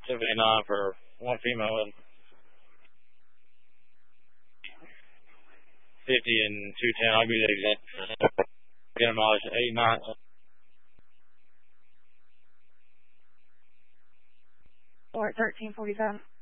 79 for one female and 50 and 210. I'll give you the exact. Get them all 89. Or 1347.